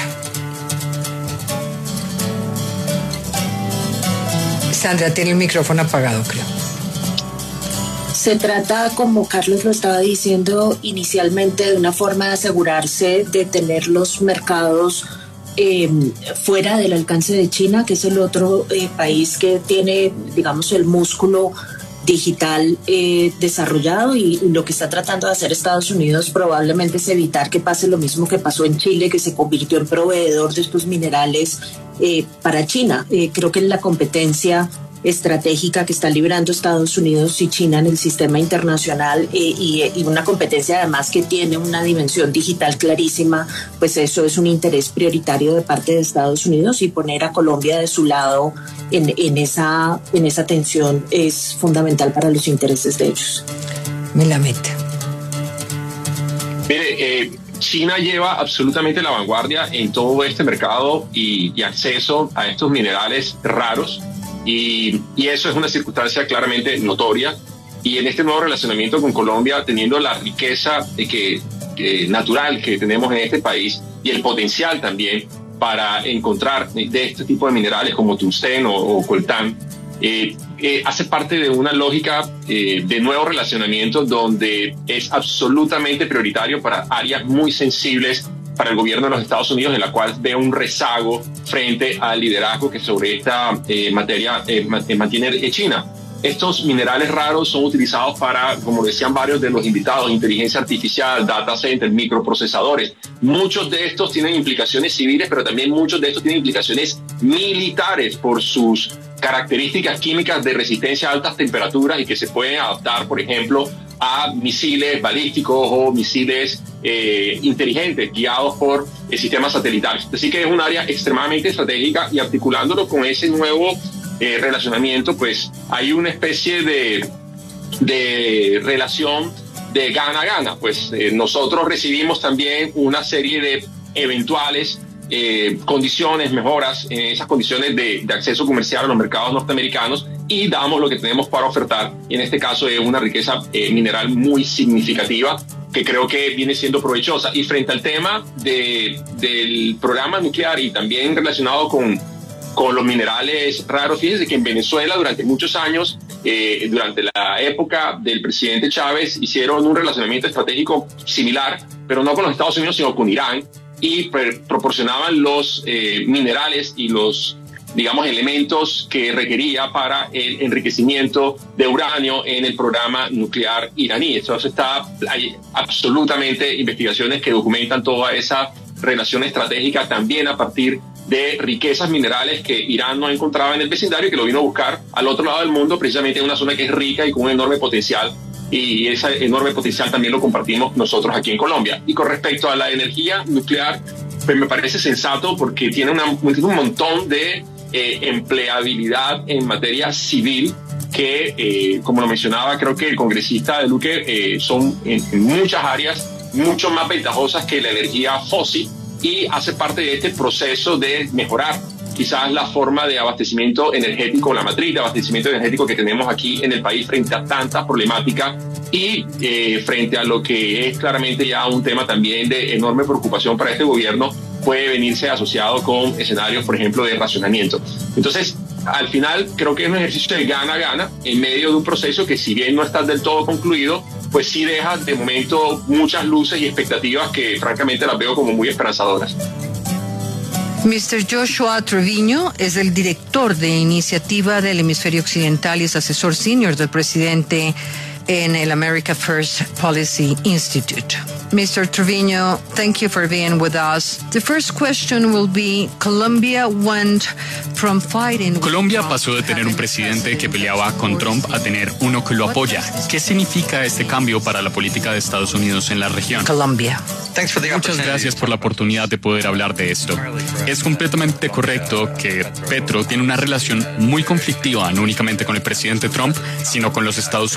Speaker 4: Sandra, tiene el micrófono apagado, creo.
Speaker 10: Se trata, como Carlos lo estaba diciendo inicialmente, de una forma de asegurarse de tener los mercados eh, fuera del alcance de China, que es el otro eh, país que tiene, digamos, el músculo digital eh, desarrollado, y, y lo que está tratando de hacer Estados Unidos probablemente es evitar que pase lo mismo que pasó en Chile, que se convirtió en proveedor de estos minerales eh, para China. Eh, creo que en la competencia estratégica que está librando Estados Unidos y China en el sistema internacional eh, y, y una competencia además que tiene una dimensión digital clarísima, pues eso es un interés prioritario de parte de Estados Unidos, y poner a Colombia de su lado en, en, esa, en esa tensión es fundamental para los intereses de ellos.
Speaker 4: Me la meta.
Speaker 12: Mire, eh, China lleva absolutamente la vanguardia en todo este mercado y, y acceso a estos minerales raros. Y, y eso es una circunstancia claramente notoria, y en este nuevo relacionamiento con Colombia, teniendo la riqueza de que, que natural que tenemos en este país y el potencial también para encontrar de este tipo de minerales como tungsteno o, o coltán, eh, eh, hace parte de una lógica eh, de nuevo relacionamiento donde es absolutamente prioritario para áreas muy sensibles para el gobierno de los Estados Unidos, en la cual ve un rezago frente al liderazgo que sobre esta eh, materia eh, mantiene eh, China. Estos minerales raros son utilizados para, como decían varios de los invitados, inteligencia artificial, data centers, microprocesadores. Muchos de estos tienen implicaciones civiles, pero también muchos de estos tienen implicaciones militares por sus características químicas de resistencia a altas temperaturas y que se pueden adaptar, por ejemplo, a misiles balísticos o misiles eh, inteligentes guiados por eh, sistemas satelitales. Así que es un área extremadamente estratégica, y articulándolo con ese nuevo eh, relacionamiento, pues hay una especie de, de relación de gana-gana. Pues eh, nosotros recibimos también una serie de eventuales Eh, condiciones, mejoras en esas condiciones de, de acceso comercial a los mercados norteamericanos, y damos lo que tenemos para ofertar, y en este caso es una riqueza eh, mineral muy significativa que creo que viene siendo provechosa. Y frente al tema de, del programa nuclear y también relacionado con, con los minerales raros, fíjense que en Venezuela durante muchos años, eh, durante la época del presidente Chávez, hicieron un relacionamiento estratégico similar, pero no con los Estados Unidos, sino con Irán, y proporcionaban los eh, minerales y los, digamos, elementos que requería para el enriquecimiento de uranio en el programa nuclear iraní. Entonces está, hay absolutamente investigaciones que documentan toda esa relación estratégica, también a partir de riquezas minerales que Irán no encontraba en el vecindario y que lo vino a buscar al otro lado del mundo, precisamente en una zona que es rica y con un enorme potencial. Y ese enorme potencial también lo compartimos nosotros aquí en Colombia. Y con respecto a la energía nuclear, pues me parece sensato porque tiene, una, tiene un montón de eh, empleabilidad en materia civil que, eh, como lo mencionaba, creo que el congresista de Luque, eh, son en, en muchas áreas mucho más ventajosas que la energía fósil, y hace parte de este proceso de mejorar quizás la forma de abastecimiento energético, la matriz de abastecimiento energético que tenemos aquí en el país frente a tantas problemáticas, y eh, frente a lo que es claramente ya un tema también de enorme preocupación para este gobierno, puede venirse asociado con escenarios, por ejemplo, de racionamiento. Entonces, al final, creo que es un ejercicio de gana-gana en medio de un proceso que, si bien no está del todo concluido, pues sí deja de momento muchas luces y expectativas que francamente las veo como muy esperanzadoras.
Speaker 4: mister Joshua Treviño es el director de iniciativa del Hemisferio Occidental y es asesor senior del presidente en el America First Policy Institute. mister Treviño, thank you for being with us. The first question will be, Colombia went from fighting...
Speaker 20: Colombia pasó de tener un presidente que peleaba con Trump a tener uno que lo apoya. ¿Qué significa este cambio para la política de Estados Unidos en la región?
Speaker 4: Colombia.
Speaker 20: Muchas gracias por la oportunidad de poder hablar de esto. Es completamente correcto que Petro tiene una relación muy conflictiva, no únicamente con el presidente Trump, sino con los Estados Unidos.